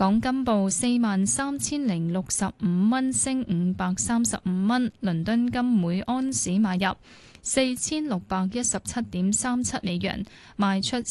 港金報43,065蚊，升535蚊。倫敦金每安士買入4617.37美元，賣出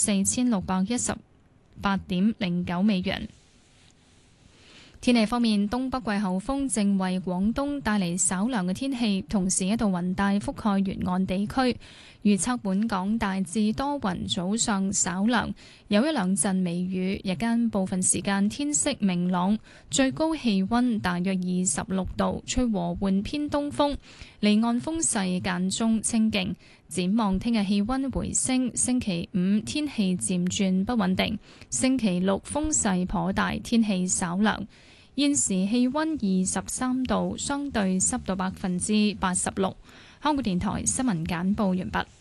4618.09美元。天氣方面，東北季候風正為廣東帶嚟稍涼嘅天氣，同時一道雲帶覆蓋沿岸地區。預測本港大致多雲，早上稍涼，有一兩陣微雨，日間部分時間天色明朗，最高氣溫大約26度，吹和緩偏東風，離岸風勢間中清勁。展望聽日氣溫回升，星期五天氣漸轉不穩定，星期六風勢頗大，天氣稍涼。現時氣溫23度，相對濕度86%。香港電台新聞簡報完畢。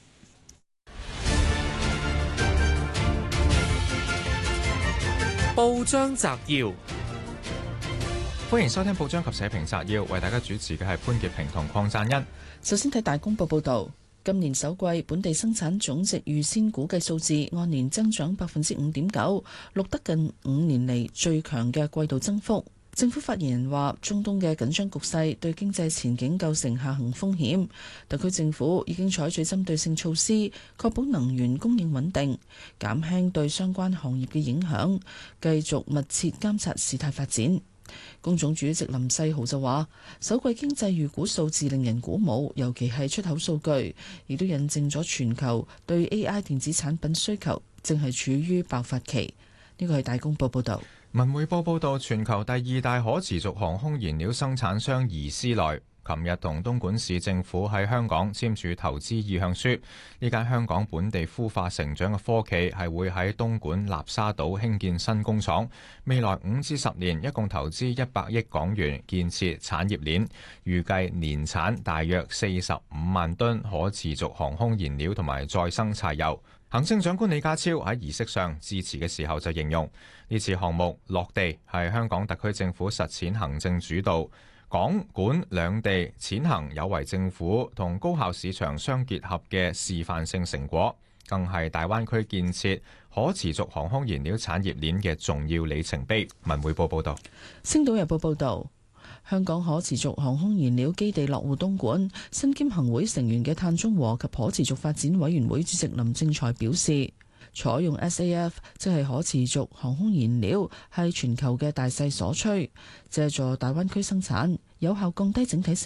報章摘要， 歡迎收聽報章及社評摘要，為大家主持嘅係潘潔平同鄺贊恩。 首先睇大公報報道，今年首季本地生產總值預先估計數字按年增長5.9%，錄得近5年嚟最強嘅季度增幅。政府發言人話，中東嘅緊張局勢對經濟前景構成下行風險，特區政府已經採取針對性措施，確保能源供應穩定，減輕對相關行業嘅影響，繼續密切監察事態發展。工總主席林世豪就話，首季經濟預估數字令人鼓舞，尤其係出口數據，亦都印證咗全球對 AI 電子產品需求正係處於爆發期。呢個係大公報報導。 文匯報報道，全球第2大可持續航空燃料生產商怡思來，琴日同東莞市政府喺香港簽署投資意向書。呢間香港本地孵化成長嘅科企係會喺東莞立沙島興建新工廠，未來5至10年一共投資100億港元建設產業鏈，預計年產大約45萬噸可持續航空燃料同埋再生柴油。行政長官李家超喺儀式上致辭嘅時候就形容，呢次項目落地係香港特區政府實踐行政主導，港管兩地踐行有為政府同高效市場相結合嘅示範性成果，更係大灣區建設可持續航空燃料產業鏈嘅重要里程碑。文匯報報道。 星島日報報道，香港可持續航空燃料基地落戶東莞，身兼行會成員嘅碳中和及可持續發展委員會主席林正財表示，採用 SAF 即係可持續航空燃料，係全球嘅大勢所趨，借助大灣區生產，有效降低整體